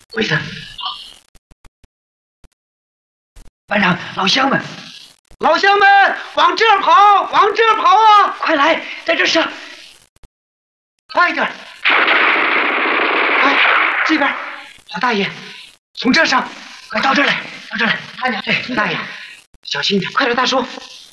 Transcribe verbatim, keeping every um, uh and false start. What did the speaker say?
位子。班长，老乡们，老乡们，往这儿跑，往这儿跑啊！快来，在这上，快点！哎，这边，老大爷，从这上，快到这儿来，到这儿来，慢点，对，大爷，小心点，快点，大叔。